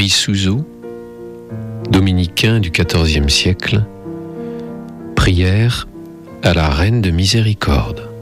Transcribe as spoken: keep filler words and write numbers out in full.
Suzu, dominicain du quatorzième siècle, prière à la Reine de Miséricorde.